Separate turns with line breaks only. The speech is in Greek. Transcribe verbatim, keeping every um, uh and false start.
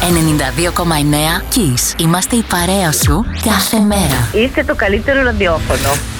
ενενήντα δύο κόμμα εννέα Kiss. Είμαστε η παρέα σου κάθε μέρα.
Είστε το καλύτερο ραδιόφωνο.